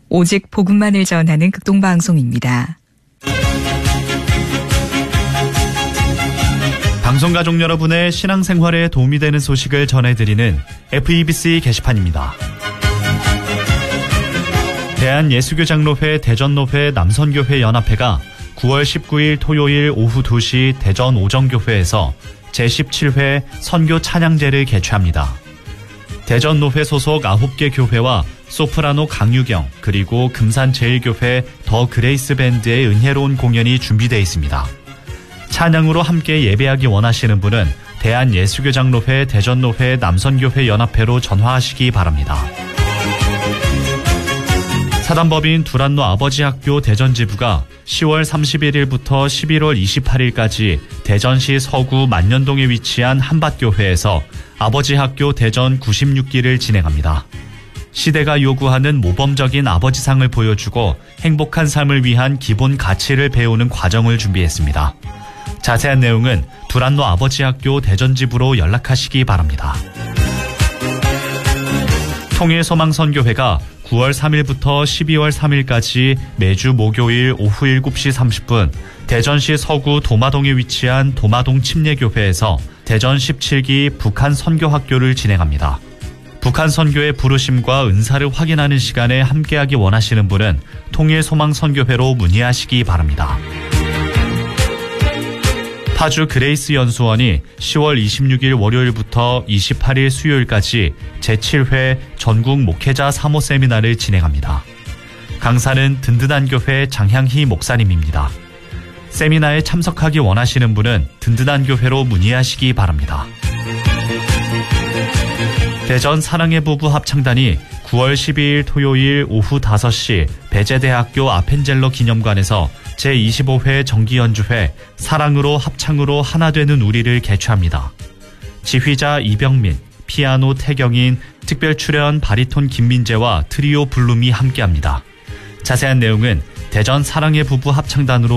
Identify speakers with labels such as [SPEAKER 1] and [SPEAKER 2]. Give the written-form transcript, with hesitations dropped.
[SPEAKER 1] 오직 복음만을 전하는 극동방송입니다.
[SPEAKER 2] 방송가족 여러분의 신앙생활에 도움이 되는 소식을 전해드리는 FEBC 게시판입니다. 대한예수교장로회 대전노회 남선교회 연합회가 9월 19일 토요일 오후 2시 대전 오정교회에서 제17회 선교 찬양제를 개최합니다. 대전노회 소속 9개 교회와 소프라노 강유경 그리고 금산제일교회 더 그레이스 밴드의 은혜로운 공연이 준비되어 있습니다. 찬양으로 함께 예배하기 원하시는 분은 대한예수교장로회 대전노회 남선교회 연합회로 전화하시기 바랍니다. 사단법인 두란노 아버지학교 대전지부가 10월 31일부터 11월 28일까지 대전시 서구 만년동에 위치한 한밭교회에서 아버지학교 대전 96기를 진행합니다. 시대가 요구하는 모범적인 아버지상을 보여주고 행복한 삶을 위한 기본 가치를 배우는 과정을 준비했습니다. 자세한 내용은 두란노 아버지학교 대전지부로 연락하시기 바랍니다. 통일소망선교회가 9월 3일부터 12월 3일까지 매주 목요일 오후 7시 30분 대전시 서구 도마동에 위치한 도마동 침례교회에서 대전 17기 북한 선교학교를 진행합니다. 북한 선교의 부르심과 은사를 확인하는 시간에 함께하기 원하시는 분은 통일소망선교회로 문의하시기 바랍니다. 파주 그레이스 연수원이 10월 26일 월요일부터 28일 수요일까지 제7회 전국 목회자 사모 세미나를 진행합니다. 강사는 든든한 교회 장향희 목사님입니다. 세미나에 참석하기 원하시는 분은 든든한 교회로 문의하시기 바랍니다. 대전 사랑의 부부 합창단이 9월 12일 토요일 오후 5시 배재대학교 아펜젤러 기념관에서 제25회 정기연주회 사랑으로 합창으로 하나 되는 우리를 개최합니다. 지휘자 이병민, 피아노 태경인, 특별 출연 바리톤 김민재와 트리오 블룸이 함께합니다. 자세한 내용은 대전 사랑의 부부 합창단으로